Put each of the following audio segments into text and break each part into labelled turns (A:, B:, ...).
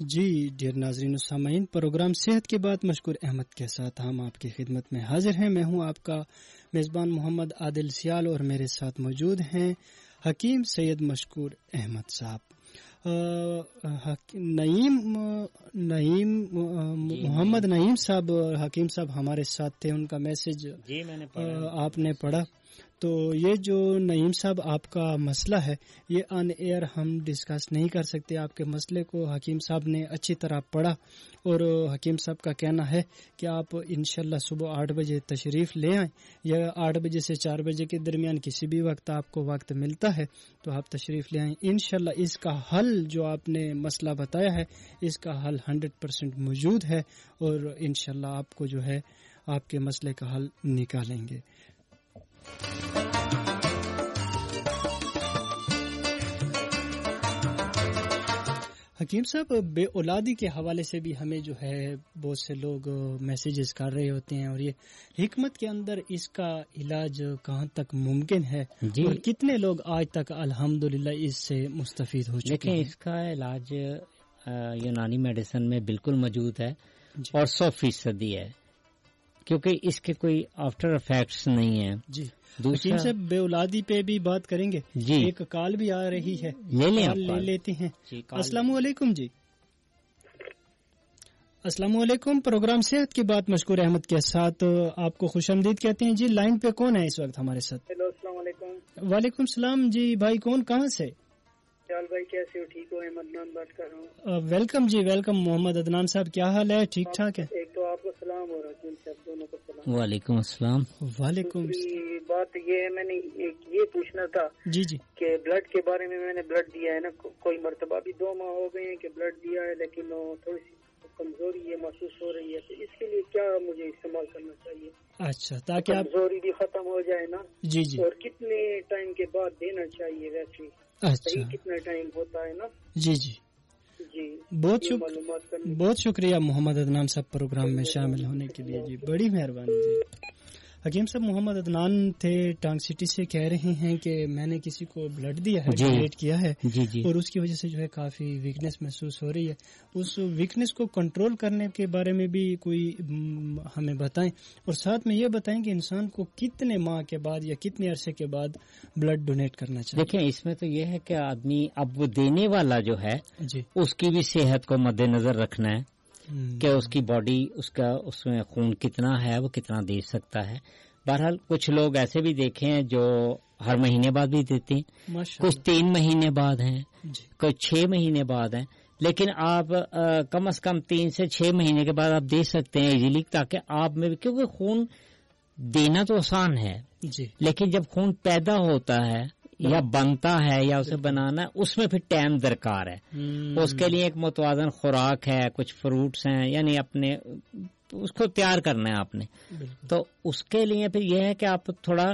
A: جی dear ناظرین و سامعین، پروگرام صحت کی بات مشکور احمد کے ساتھ ہم آپ کی خدمت میں حاضر ہیں۔ میں ہوں آپ کا میزبان محمد عادل سیال اور میرے ساتھ موجود ہیں حکیم سید مشکور احمد صاحب۔ محمد نعیم صاحب حکیم صاحب ہمارے ساتھ تھے، ان کا میسج
B: جی میں نے
A: آپ نے پڑھا۔ تو یہ جو نعیم صاحب آپ کا مسئلہ ہے یہ آن ایئر ہم ڈسکس نہیں کر سکتے، آپ کے مسئلے کو حکیم صاحب نے اچھی طرح پڑھا اور حکیم صاحب کا کہنا ہے کہ آپ انشاءاللہ صبح 8 بجے تشریف لے آئیں یا 8 بجے سے 4 بجے کے درمیان کسی بھی وقت آپ کو وقت ملتا ہے تو آپ تشریف لے آئیں۔ انشاءاللہ اس کا حل جو آپ نے مسئلہ بتایا ہے اس کا حل 100% موجود ہے اور انشاءاللہ آپ کو جو ہے آپ کے مسئلے کا حل نکالیں گے۔ حکیم صاحب، بے اولادی کے حوالے سے بھی ہمیں جو ہے بہت سے لوگ میسیجز کر رہے ہوتے ہیں اور یہ حکمت کے اندر اس کا علاج کہاں تک ممکن ہے
B: جی، اور
A: کتنے لوگ آج تک الحمدللہ اس سے مستفید ہو چکے ہیں؟
B: اس کا علاج یونانی میڈیسن میں بالکل موجود ہے اور 100% ہے، کیونکہ اس کے کوئی آفٹر افیکٹس نہیں ہیں۔
A: جی
B: دوسرا
A: سے بے اولادی پہ بھی بات کریں گے۔
B: جی
A: ایک کال بھی آ رہی ہے، لے لیتے ہیں۔ السلام علیکم جی۔ السلام علیکم، پروگرام صحت کی بات مشکور احمد کے ساتھ آپ کو خوش آمدید کہتے ہیں۔ جی لائن پہ کون ہے اس وقت ہمارے ساتھ؟
C: ہیلو، السلام علیکم۔
A: وعلیکم السلام جی، بھائی کون، کہاں سے؟
C: چال بھائی کیسے ہو؟ ٹھیک ہو؟ احمد نام بات کر رہا ہوں۔
A: ویلکم جی، ویلکم محمد عدنان صاحب، کیا حال ہے؟ ٹھیک ٹھاک ہے؟
C: ایک تو آپ کو سلام اور حکیم صاحب دونوں کو سلام۔
B: وعلیکم السلام۔
A: وعلیکم
C: دوسری بات یہ ہے، میں نے یہ پوچھنا تھا
A: جی جی
C: کہ بلڈ کے بارے میں نے بلڈ دیا ہے نا، کوئی مرتبہ بھی 2 ماہ ہو گئے ہیں کہ بلڈ دیا ہے لیکن تھوڑی سی کمزوری یہ محسوس ہو رہی ہے، تو اس کے لیے کیا مجھے استعمال کرنا چاہیے؟
A: اچھا، تاکہ
C: کمزوری بھی ختم ہو جائے نا۔
A: جی جی،
C: اور کتنے ٹائم کے بعد دینا چاہیے ویسے؟
A: اچھا،
C: کتنا ٹائم ہوتا ہے نا؟
A: جی جی
C: جی،
A: بہت شکریہ محمد عدنان صاحب پروگرام میں شامل ہونے کے لیے، جی بڑی مہربانی جی۔ حکیم صاحب، محمد عدنان تھے ٹانگ سٹی سے، کہہ رہے ہیں کہ میں نے کسی کو بلڈ دیا ہے، ڈونیٹ کیا ہے، اور اس کی وجہ سے جو ہے کافی ویکنس محسوس ہو رہی ہے۔ اس ویکنس کو کنٹرول کرنے کے بارے میں بھی کوئی ہمیں بتائیں، اور ساتھ میں یہ بتائیں کہ انسان کو کتنے ماہ کے بعد یا کتنے عرصے کے بعد بلڈ ڈونیٹ کرنا چاہیے؟
B: دیکھیں، اس میں تو یہ ہے کہ آدمی اب وہ دینے والا جو ہے
A: جی
B: اس کی بھی صحت کو مد نظر رکھنا ہے کہ اس کی باڈی، اس میں خون کتنا ہے، وہ کتنا دے سکتا ہے۔ بہرحال کچھ لوگ ایسے بھی دیکھے ہیں جو ہر مہینے بعد بھی دیتے ہیں، کچھ 3 مہینے بعد ہیں، کچھ 6 مہینے بعد ہیں، لیکن آپ کم از کم 3 سے 6 مہینے کے بعد آپ دے سکتے ہیں ایزیلی، تاکہ آپ میں، کیونکہ خون دینا تو آسان ہے
A: جی،
B: لیکن جب خون پیدا ہوتا ہے یا بنتا ہے یا اسے بنانا ہے، اس میں پھر ٹائم درکار ہے۔ اس کے لیے ایک متوازن خوراک ہے، کچھ فروٹس ہیں، یعنی اپنے اس کو تیار کرنا ہے آپ نے۔ تو اس کے لیے پھر یہ ہے کہ آپ تھوڑا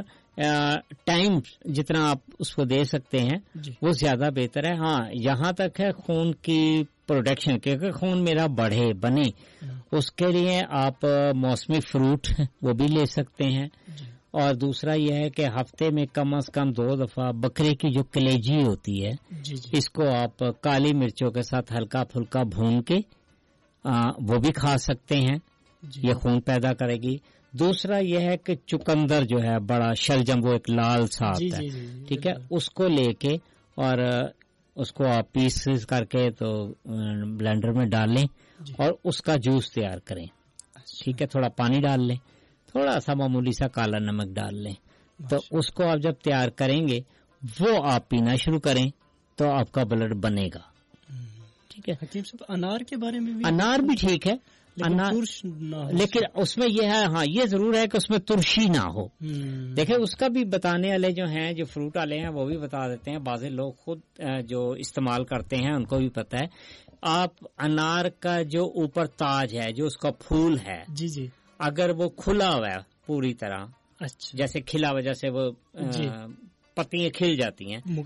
B: ٹائم جتنا آپ اس کو دے سکتے ہیں وہ زیادہ بہتر ہے۔ ہاں، یہاں تک ہے خون کی پروڈکشن، کیونکہ خون میرا بنے، اس کے لیے آپ موسمی فروٹ وہ بھی لے سکتے ہیں۔ اور دوسرا یہ ہے کہ ہفتے میں کم از کم 2 دفعہ بکرے کی جو کلیجی ہوتی ہے اس کو آپ کالی مرچوں کے ساتھ ہلکا پھلکا بھون کے وہ بھی کھا سکتے ہیں، یہ خون پیدا کرے گی۔ دوسرا یہ ہے کہ چکندر جو ہے بڑا شلجم، وہ ایک لال سا آتا ہے، ٹھیک ہے، اس کو لے کے اور اس کو آپ پیس کر کے تو بلینڈر میں ڈال لیں اور اس کا جوس تیار کریں، ٹھیک ہے، تھوڑا پانی ڈال لیں، تھوڑا سا معمولی سا کالا نمک ڈال لیں، تو اس کو آپ جب تیار کریں گے وہ آپ پینا شروع کریں تو آپ کا بلڈ بنے گا، ٹھیک ہے۔
A: حکیم صاحب، انار کے بارے میں بھی؟
B: انار بھی ٹھیک ہے، لیکن اس میں یہ ہے، ہاں یہ ضرور ہے کہ اس میں ترشی نہ ہو۔ دیکھیں، اس کا بھی بتانے والے جو ہیں، جو فروٹ والے ہیں، وہ بھی بتا دیتے ہیں، بعض لوگ خود جو استعمال کرتے ہیں ان کو بھی پتا ہے۔ آپ انار کا جو اوپر تاج ہے، جو اس کا پھول ہے،
A: جی جی،
B: اگر وہ کھلا ہوا ہے پوری طرح،
A: اچھا،
B: جیسے کھلا ہوا، جیسے وہ پتیاں کھل جاتی ہیں،